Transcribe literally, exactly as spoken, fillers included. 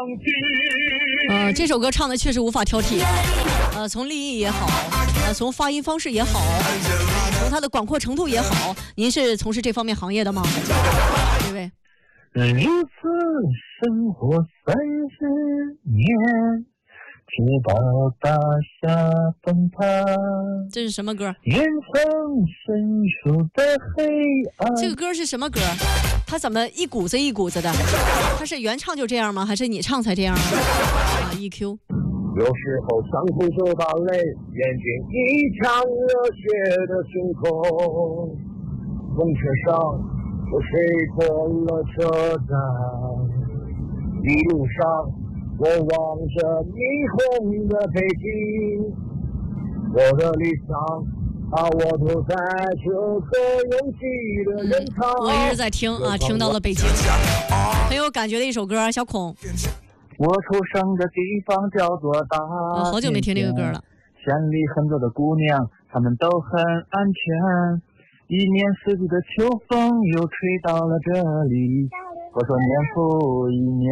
呃，这首歌唱的确实无法挑剔，呃，从立意也好，呃，从发音方式也好，呃，从它的广阔程度也好，您是从事这方面行业的吗？这位， 如此生活三十年，直到大厦崩塌。 这是什么歌？ 远方深处的黑暗。 这个歌是什么歌？它怎么一股子一股子的？它是原唱就这样吗？还是你唱才这样啊？啊 ，E Q。 有时候伤口受到累，眼睛一场热血的星空，风车上我睡过了车站，一路上我望着霓虹的北京，我的理想啊，我都在这个拥挤的人潮、 嗯、我一直在听啊，听到了北京，很有感觉的一首歌。小孔， 我出生的地方叫做大、 啊、好久没听这个歌了。 县里很多的姑娘，她们都很安全，一年四季的秋风又吹到了这里。我说年复一年，